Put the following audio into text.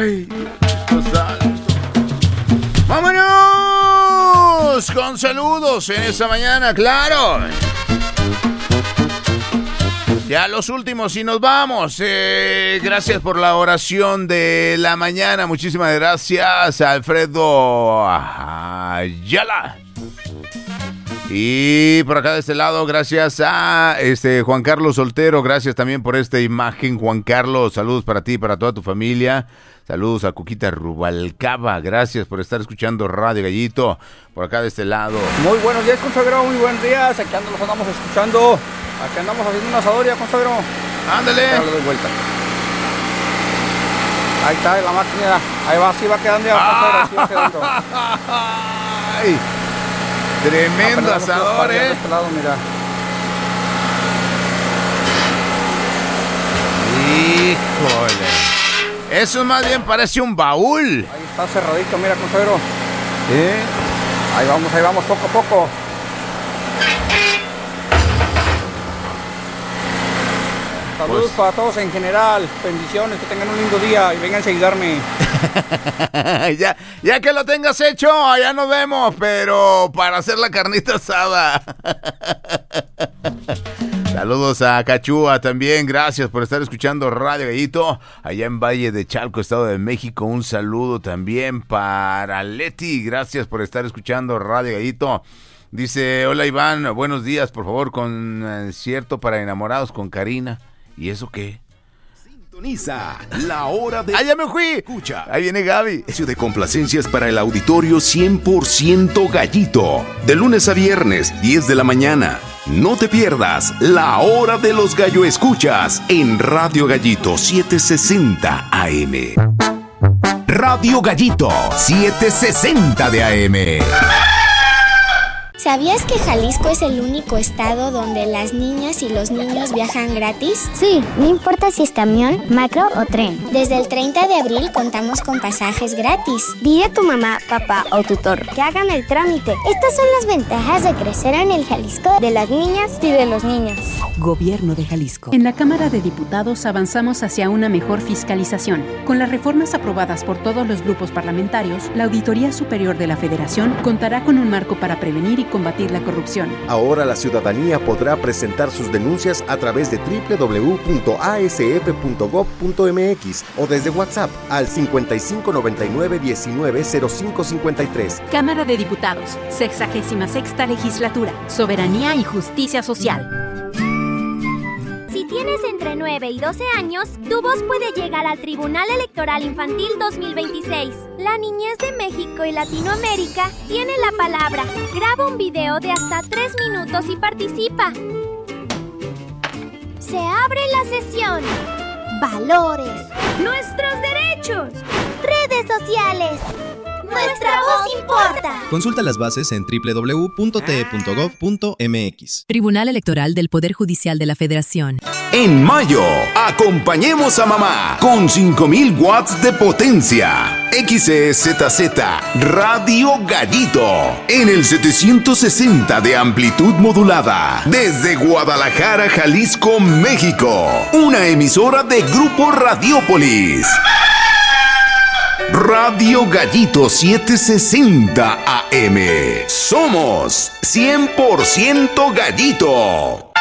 Ay, Dios santo. ¡Vámonos! Con saludos en esta mañana, claro. Ya los últimos y nos vamos. Gracias por la oración de la mañana. Muchísimas gracias, Alfredo Ayala. Y por acá de este lado, gracias a Juan Carlos Soltero. Gracias también por esta imagen, Juan Carlos. Saludos para ti y para toda tu familia. Saludos a Cuquita Rubalcaba. Gracias por estar escuchando Radio Gallito. Por acá de este lado. Muy buenos días, consagro. Muy buenos días. Aquí los andamos escuchando. Aquí andamos haciendo un asador ya, consagro. Ándale. Ahora le doy vuelta. Ahí está la máquina. Ahí va, así va quedando ya, consagro. Así va quedando. Ay, tremendo asador, De este lado, mira. Híjole. Eso más bien parece un baúl. Ahí está cerradito, mira, consagro. Ahí vamos, poco a poco. Saludos para todos en general, bendiciones, que tengan un lindo día y vengan a ayudarme. ya que lo tengas hecho, allá nos vemos, pero para hacer la carnita asada. Saludos a Cachúa también, gracias por estar escuchando Radio Gallito, allá en Valle de Chalco, Estado de México. Un saludo también para Leti, gracias por estar escuchando Radio Gallito. Dice, hola Iván, buenos días, por favor, concierto para enamorados con Karina. ¿Y eso qué? Sintoniza la hora de... ¡Ah, ya me fui! Escucha. Ahí viene Gaby. De complacencias para el auditorio 100% Gallito. De lunes a viernes, 10 de la mañana. No te pierdas la hora de los gallo escuchas en Radio Gallito 760 AM. Radio Gallito 760 de AM. ¿Sabías que Jalisco es el único estado donde las niñas y los niños viajan gratis? Sí, no importa si es camión, macro o tren. Desde el 30 de abril contamos con pasajes gratis. Dile a tu mamá, papá o tutor que hagan el trámite. Estas son las ventajas de crecer en el Jalisco de las niñas y de los niños. Gobierno de Jalisco. En la Cámara de Diputados avanzamos hacia una mejor fiscalización. Con las reformas aprobadas por todos los grupos parlamentarios, la Auditoría Superior de la Federación contará con un marco para prevenir y combatir la corrupción. Ahora la ciudadanía podrá presentar sus denuncias a través de www.asf.gov.mx o desde WhatsApp al 5599-190553. Cámara de Diputados, 66ª Legislatura, Soberanía y Justicia Social. Si tienes entre 9 y 12 años, tu voz puede llegar al Tribunal Electoral Infantil 2026. La niñez de México y Latinoamérica tiene la palabra. Graba un video de hasta 3 minutos y participa. Se abre la sesión. Valores. Nuestros derechos. Redes sociales. Nuestra voz importa. Consulta las bases en www.te.gov.mx. Tribunal Electoral del Poder Judicial de la Federación. En mayo, acompañemos a mamá con 5000 watts de potencia. XEZZ Radio Gallito en el 760 de amplitud modulada desde Guadalajara, Jalisco, México. Una emisora de Grupo Radiópolis. Radio Gallito 760 AM. Somos 100% Gallito.